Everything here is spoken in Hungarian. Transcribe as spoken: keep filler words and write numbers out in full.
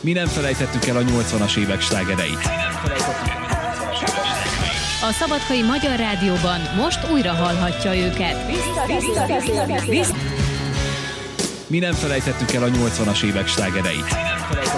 Mi nem felejtettük el a nyolcvanas évek slágereit. A Szabadkai Magyar Rádióban most újra hallhatja őket. Mi nem felejtettük el a nyolcvanas évek slágereit.